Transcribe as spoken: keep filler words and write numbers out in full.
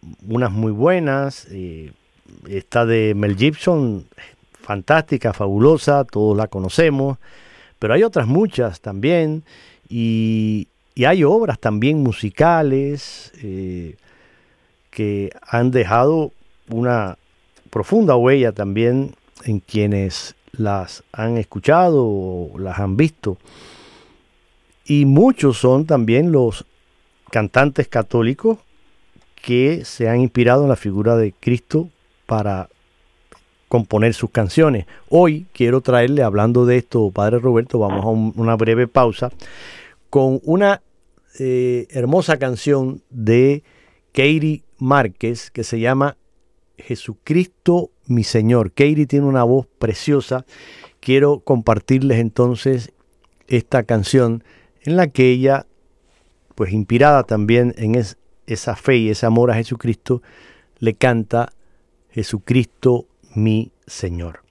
unas muy buenas. Eh, esta de Mel Gibson, fantástica, fabulosa, todos la conocemos, pero hay otras muchas también, y, y hay obras también musicales eh, que han dejado una profunda huella también en quienes las han escuchado o las han visto. Y muchos son también los cantantes católicos que se han inspirado en la figura de Cristo para componer sus canciones. Hoy quiero traerle, hablando de esto, Padre Roberto, vamos a un, una breve pausa, con una eh, hermosa canción de Katie Márquez que se llama Jesucristo mi Señor. Katie tiene una voz preciosa. Quiero compartirles entonces esta canción en la que ella, pues inspirada también en es, esa fe y ese amor a Jesucristo, le canta Jesucristo mi Señor.